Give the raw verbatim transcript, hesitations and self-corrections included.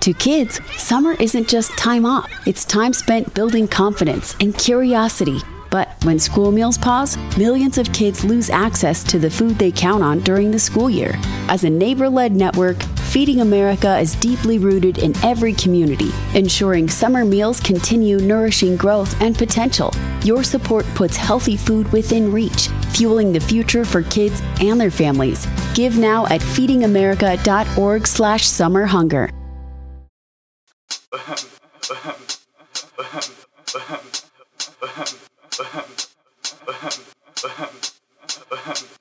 To kids, summer isn't just time off. It's time spent building confidence and curiosity. But when school meals pause, millions of kids lose access to the food they count on during the school year. As a neighbor-led network, Feeding America is deeply rooted in every community, ensuring summer meals continue nourishing growth and potential. Your support puts healthy food within reach, fueling the future for kids and their families. Give now at feedingamerica.org slash summer hunger. Ahem. Ahem. Ahem. Ahem. Ahem.